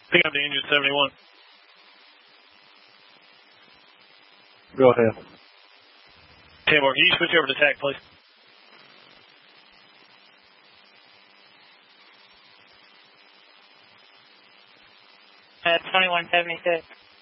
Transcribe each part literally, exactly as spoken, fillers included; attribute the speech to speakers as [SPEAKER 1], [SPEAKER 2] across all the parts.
[SPEAKER 1] Pick up the engine seventy-one.
[SPEAKER 2] Go ahead.
[SPEAKER 1] Taylor, can you switch over to T A C, please?
[SPEAKER 3] Uh, twenty-one seventy-six.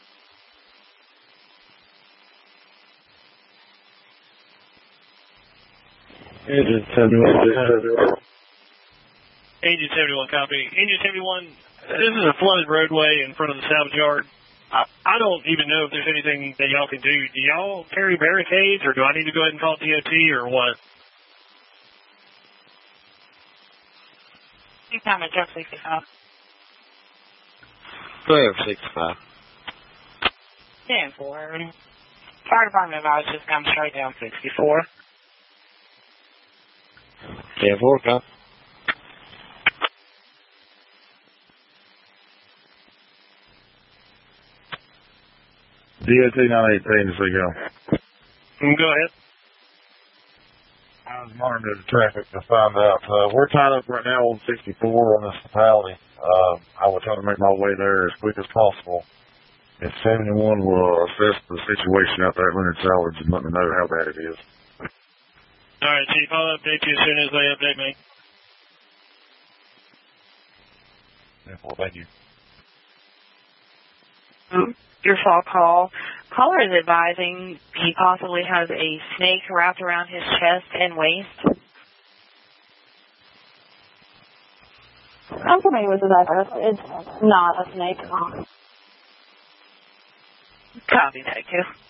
[SPEAKER 2] Engine seventy-one.
[SPEAKER 1] Engine seventy-one, copy. Engine seventy-one, this is a flooded roadway in front of the salvage yard. I, I don't even know if there's anything that y'all can do. Do y'all carry barricades, or do I need to go ahead and call D O T, or what?
[SPEAKER 3] You time at truck sixty-five.
[SPEAKER 4] Go ahead for sixty-five.
[SPEAKER 3] ten four. Fire department advised just come straight down sixty-four.
[SPEAKER 4] ten four, come.
[SPEAKER 2] D O T nine eighteen, so go.
[SPEAKER 1] Go ahead.
[SPEAKER 2] I was monitoring the traffic to find out. Uh, we're tied up right now on sixty-four on this fatality. Uh, I will try to make my way there as quick as possible. If seventy-one will assess the situation out there at Leonard Salvage and let me know how bad it is.
[SPEAKER 1] All right, Chief, I'll update you as soon as they update me.
[SPEAKER 2] Well, thank you.
[SPEAKER 3] Your fall call. Caller is advising he possibly has a snake wrapped around his chest and waist.
[SPEAKER 5] I'm familiar with the diaper. It's not a snake.
[SPEAKER 3] Copy that, too.